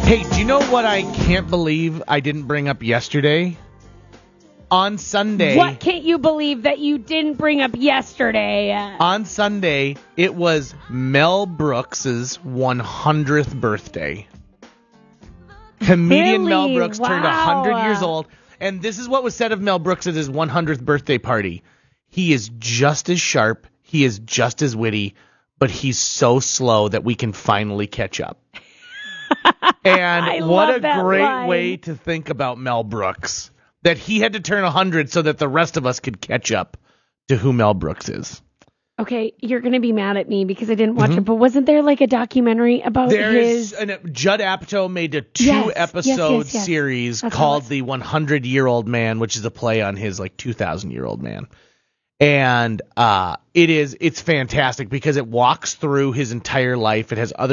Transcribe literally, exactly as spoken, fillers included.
Hey, do you know what I can't believe I didn't bring up yesterday? On Sunday... What can't you believe that you didn't bring up yesterday? On Sunday, it was Mel Brooks's one hundredth birthday. Comedian Really? Mel Brooks turned Wow. one hundred years old. And this is what was said of Mel Brooks at his one hundredth birthday party. He is just as sharp. He is just as witty. But he's so slow that we can finally catch up. And I what love a that great line. way to think about Mel Brooks. That he had to turn one hundred so that the rest of us could catch up to who Mel Brooks is. Okay, you're going to be mad at me because I didn't watch Mm-hmm. it, but wasn't there like a documentary about There his... is an, Judd Apatow made a two Yes, yes, episode yes, yes. series That's called what The one hundred year old Man, which is a play on his like two thousand year old man. And uh, it is it's fantastic because it walks through his entire life. It has other